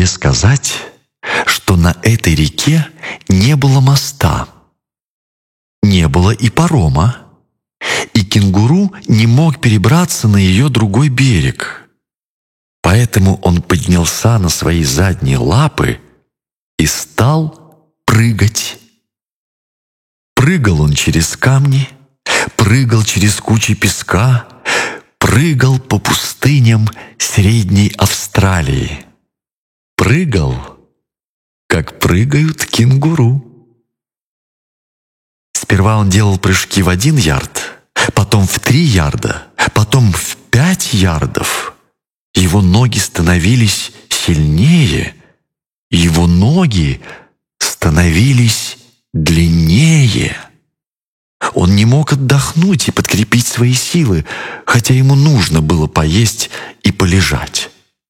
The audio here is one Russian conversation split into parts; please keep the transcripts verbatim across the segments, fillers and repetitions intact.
тебе сказать, что на этой реке не было моста, не было и парома, и кенгуру не мог перебраться на ее другой берег. Поэтому он поднялся на свои задние лапы и стал прыгать. Прыгал он через камни, прыгал через кучи песка, прыгал по пустыням Средней Австралии. Прыгал, как прыгают кенгуру. Сперва он делал прыжки в один ярд, потом в три ярда, потом в пять ярдов. Его ноги становились сильнее, его ноги становились длиннее. Он не мог отдохнуть и подкрепить свои силы, хотя ему нужно было поесть и полежать.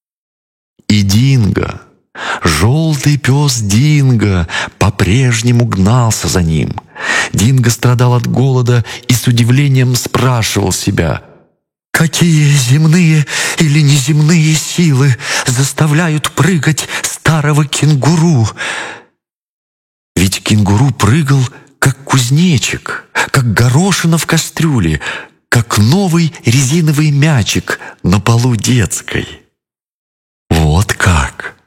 И Динго, желтый пес Динго, по-прежнему гнался за ним. Динго страдал от голода и с удивлением спрашивал себя: «Какие земные или неземные силы заставляют прыгать старого кенгуру?» Ведь кенгуру прыгал, как кузнечик, как горошина в кастрюле, как новый резиновый мячик на полу детской. Вот как!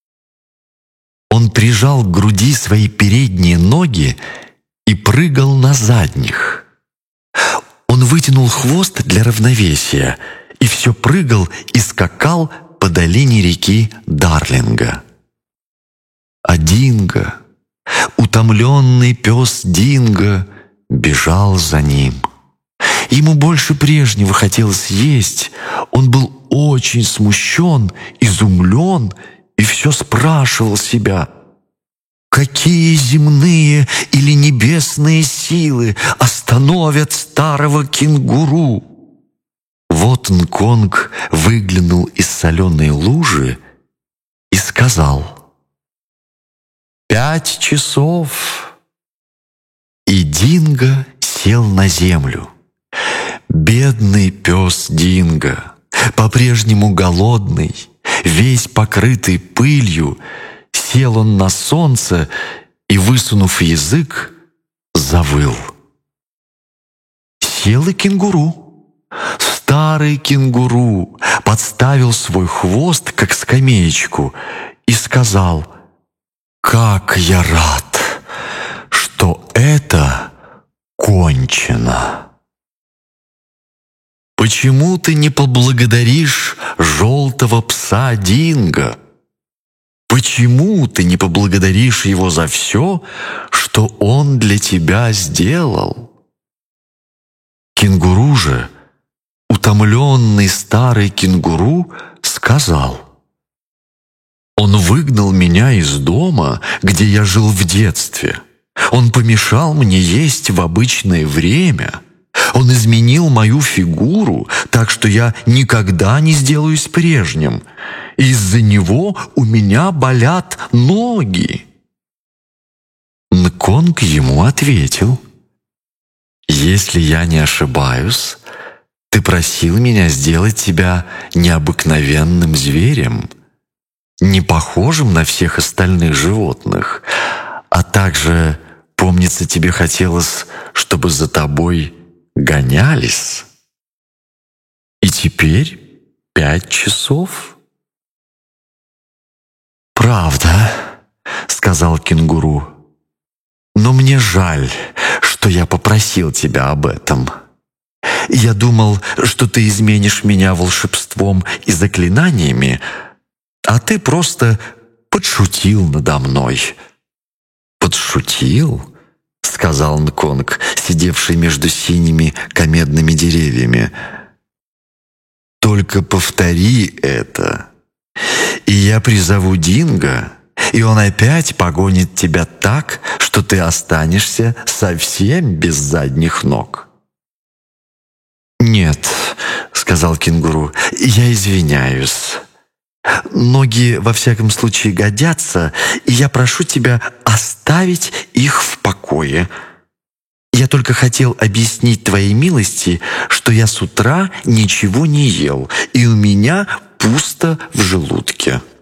Он прижал к груди свои передние ноги и прыгал на задних. Он вытянул хвост для равновесия и все прыгал и скакал по долине реки Дарлинга. А Динго, утомленный пес Динго, бежал за ним. Ему больше прежнего хотелось есть. Он был очень смущен, изумлен и все спрашивал себя: какие земные или небесные силы остановят старого кенгуру? Вот Нконг выглянул из соленой лужи и сказал: «Пять часов!» И Динго сел на землю. Бедный пес Динго, по-прежнему голодный, весь покрытый пылью, сел он на солнце и, высунув язык, завыл. Сел и кенгуру. Старый кенгуру подставил свой хвост, как скамеечку, и сказал: «Как я рад, что это кончено!» «Почему ты не поблагодаришь желтого пса Динго? Почему ты не поблагодаришь его за все, что он для тебя сделал?» Кенгуру же, утомленный старый кенгуру, сказал: «Он выгнал меня из дома, где я жил в детстве. Он помешал мне есть в обычное время. Он изменил мою фигуру, так что я никогда не сделаюсь прежним. Из-за него у меня болят ноги». Нконг ему ответил: «Если я не ошибаюсь, ты просил меня сделать тебя необыкновенным зверем, не похожим на всех остальных животных, а также, помнится, тебе хотелось, чтобы за тобой гонялись. И теперь пять часов?» «Правда», — сказал кенгуру, — «но мне жаль, что я попросил тебя об этом. Я думал, что ты изменишь меня волшебством и заклинаниями, а ты просто подшутил надо мной». «Подшутил?» — сказал Нконг, сидевший между синими комедными деревьями. «Только повтори это, и я призову Динго, и он опять погонит тебя так, что ты останешься совсем без задних ног». «Нет», — сказал кенгуру, — «я извиняюсь. Ноги, во всяком случае, годятся, и я прошу тебя оставить их в покое. Я только хотел объяснить твоей милости, что я с утра ничего не ел, и у меня пусто в желудке».